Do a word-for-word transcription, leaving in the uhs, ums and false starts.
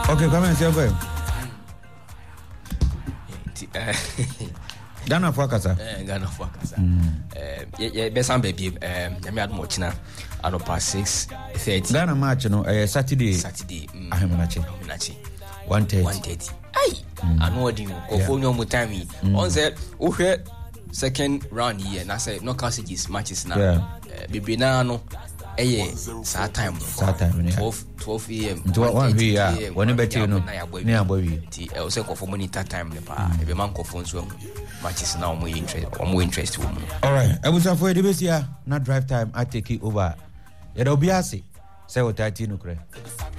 Okay, come and say go. Ghana for kasa. Eh, Ghana for kasa. Eh, ye be some baby eh me admo china anopa six thirty. Ghana match no eh Saturday. Saturday. Ahemnachi. Ahemnachi. one thirty. one thirty. Ai. Ano odi no. Ko fo nyomu time. On say wo hwe second round here na say knockout stages matches na. Eh bibi na no eh sa time. Sa time twelve twelve a m. Nti one we ya. Woni beti no. Ni abowi. Ti e o say ko fo monitor time ne pa. E be man ko fo nso matches now more interest or more interest woman. All right, I was afraid this year not drive time I take it over. You know, be say what I think no